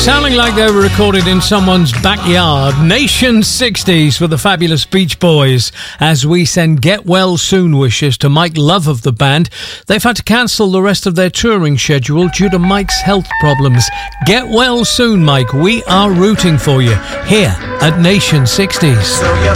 Sounding like they were recorded in someone's backyard. Nation 60s with the fabulous Beach Boys as we send get well soon wishes to Mike Love of the band. They've had to cancel the rest of their touring schedule due to Mike's health problems. Get well soon, Mike. We are rooting for you here at Nation 60s. So you